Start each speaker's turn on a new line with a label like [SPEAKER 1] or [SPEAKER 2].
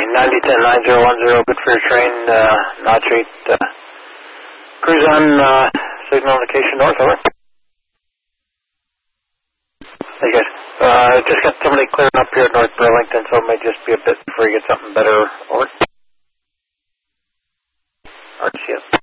[SPEAKER 1] 9010-9010, good for your train, Notch 8, cruise on, signal indication north, over. Hey guys, just got somebody clearing up here at North Burlington, so it may just be a bit before you get something better, over. RCS.